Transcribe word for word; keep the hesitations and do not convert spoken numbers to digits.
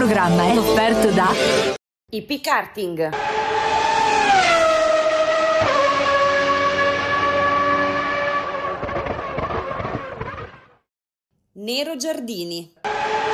programma è offerto da I P Karting. Nero Giardini.